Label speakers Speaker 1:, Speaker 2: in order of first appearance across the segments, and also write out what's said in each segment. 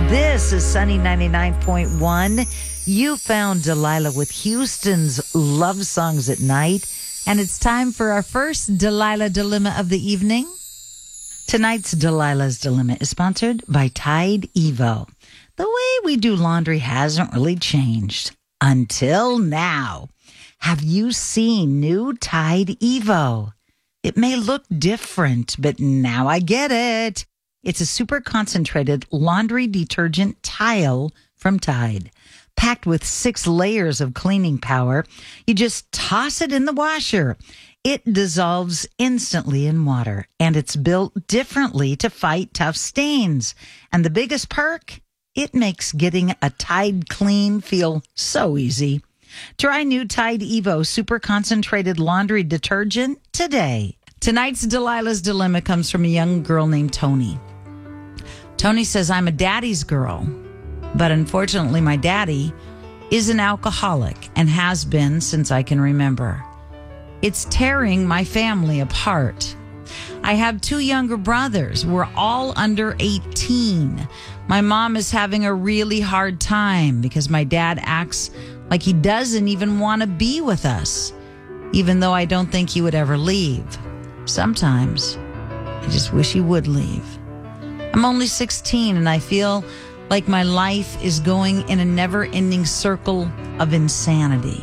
Speaker 1: This is Sunny 99.1. You found Delilah with Houston's Love Songs at Night. And it's time for our first Delilah Dilemma of the evening. Tonight's Delilah's Dilemma is sponsored by Tide Evo. The way we do laundry hasn't really changed until now. Have you seen new Tide Evo? It may look different, but now I get it. It's a super concentrated laundry detergent tile from Tide, packed with 6 layers of cleaning power. You just toss it in the washer. It dissolves instantly in water, and it's built differently to fight tough stains. And the biggest perk? It makes getting a Tide clean feel so easy. Try new Tide Evo Super Concentrated Laundry Detergent today. Tonight's Delilah's Dilemma comes from a young girl named Tony. Tony says, I'm a daddy's girl, but unfortunately my daddy is an alcoholic and has been since I can remember. It's tearing my family apart. I have 2 younger brothers. We're all under 18. My mom is having a really hard time because my dad acts like he doesn't even want to be with us, even though I don't think he would ever leave. Sometimes I just wish he would leave. I'm only 16 and I feel like my life is going in a never-ending circle of insanity.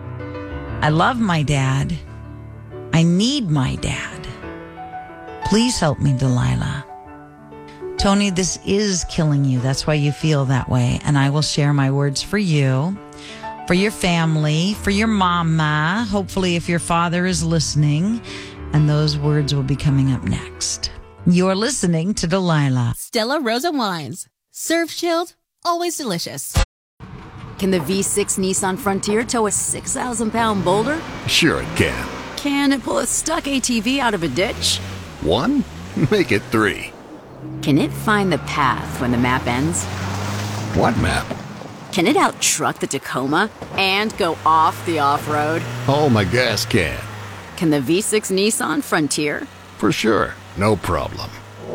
Speaker 1: I love my dad. I need my dad. Please help me, Delilah. Tony, this is killing you. That's why you feel that way. And I will share my words for you, for your family, for your mama, hopefully if your father is listening. And those words will be coming up next. You're listening to Delilah.
Speaker 2: Stella Rosa Wines. Serve chilled, always delicious.
Speaker 3: Can the V6 Nissan Frontier tow a 6,000-pound boulder?
Speaker 4: Sure it can.
Speaker 3: Can it pull a stuck ATV out of a ditch?
Speaker 4: 1? Make it 3.
Speaker 3: Can it find the path when the map ends?
Speaker 4: What map?
Speaker 3: Can it out-truck the Tacoma and go off the off-road?
Speaker 4: Oh, my gas can.
Speaker 3: Can the V6 Nissan Frontier?
Speaker 4: For sure. No problem.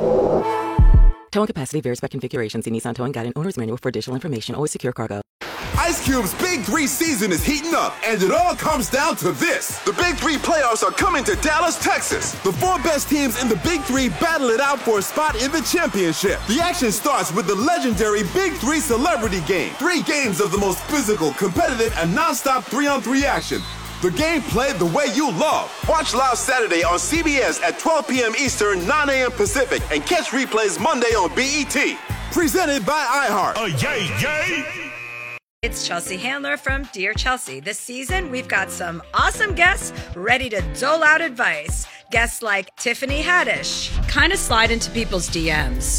Speaker 5: Towing capacity varies by configuration. See Nissan Towing Guide and Owner's Manual for additional information. Always secure cargo.
Speaker 6: Ice Cube's Big 3 season is heating up, and it all comes down to this. The Big 3 playoffs are coming to Dallas, Texas. The 4 best teams in the Big 3 battle it out for a spot in the championship. The action starts with the legendary Big 3 Celebrity Game. 3 games of the most physical, competitive, and non-stop 3-on-3 action. The game played the way you love. Watch live Saturday on CBS at 12 p.m. Eastern, 9 a.m. Pacific, and catch replays Monday on BET. Presented by iHeart.
Speaker 7: Yay! It's Chelsea Handler from Dear Chelsea. This season, we've got some awesome guests ready to dole out advice. Guests like Tiffany Haddish kind of slide into people's DMs.